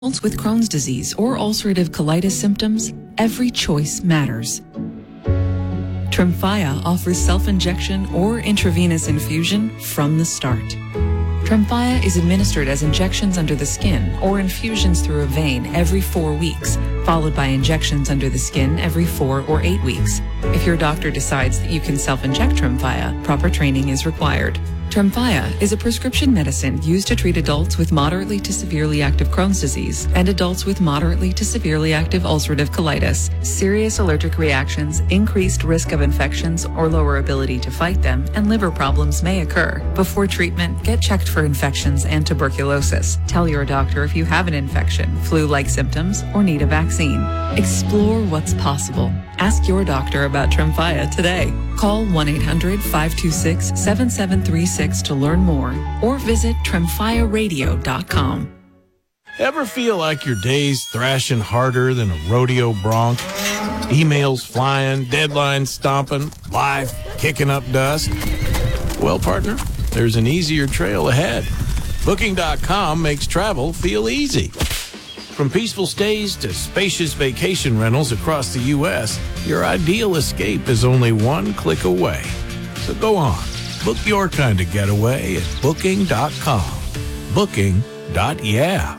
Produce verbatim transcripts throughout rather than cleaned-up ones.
Adults with Crohn's disease or ulcerative colitis symptoms, every choice matters. Tremfya offers self-injection or intravenous infusion from the start. Tremfya is administered as injections under the skin or infusions through a vein every four weeks, followed by injections under the skin every four or eight weeks. If your doctor decides that you can self-inject Tremfya, proper training is required. Tremfya is a prescription medicine used to treat adults with moderately to severely active Crohn's disease and adults with moderately to severely active ulcerative colitis. Serious allergic reactions, increased risk of infections or lower ability to fight them, and liver problems may occur. Before treatment, get checked for infections and tuberculosis. Tell your doctor if you have an infection, flu-like symptoms, or need a vaccine. Explore what's possible. Ask your doctor about Tremfya today. Call one eight hundred, five two six, seven seven three six to learn more or visit tremfya radio dot com. Ever feel like your day's thrashing harder than a rodeo bronc? Emails flying, deadlines stomping, life kicking up dust? Well, partner, there's an easier trail ahead. Booking dot com makes travel feel easy. From peaceful stays to spacious vacation rentals across the U S, your ideal escape is only one click away. So go on, book your kind of getaway at Booking dot com. Booking. Yeah.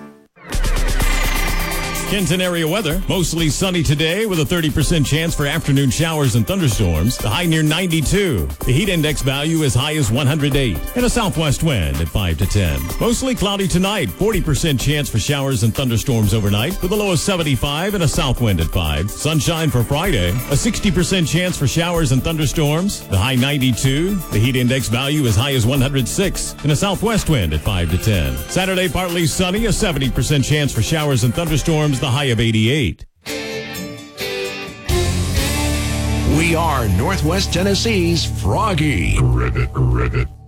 Kenton area weather. Mostly sunny today with a thirty percent chance for afternoon showers and thunderstorms. The high near ninety-two. The heat index value as high as one hundred eight. And a southwest wind at five to ten. Mostly cloudy tonight. forty percent chance for showers and thunderstorms overnight with a low of seventy-five and a south wind at five. Sunshine for Friday. A sixty percent chance for showers and thunderstorms. The high ninety-two. The heat index value as high as one hundred six. And a southwest wind at five to ten. Saturday partly sunny. A seventy percent chance for showers and thunderstorms. The high of eighty-eight. We are Northwest Tennessee's Froggy. Ribbit, ribbit.